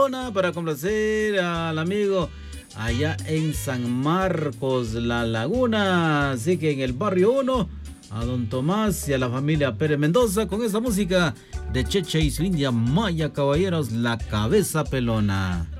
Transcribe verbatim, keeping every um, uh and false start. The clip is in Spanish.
Para complacer al amigo allá en San Marcos, La Laguna. Así que en el barrio uno, a don Tomás y a la familia Pérez Mendoza con esa música de Cheche y su india Maya, caballeros, La Cabeza Pelona.